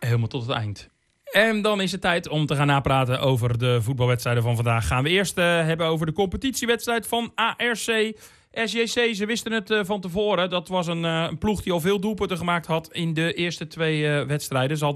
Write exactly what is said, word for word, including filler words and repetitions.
helemaal tot het eind. En dan is het tijd om te gaan napraten over de voetbalwedstrijden van vandaag. Gaan we eerst uh, hebben over de competitiewedstrijd van A R C. S J C, ze wisten het uh, van tevoren. Dat was een, uh, een ploeg die al veel doelpunten gemaakt had in de eerste twee uh, wedstrijden. Ze hadden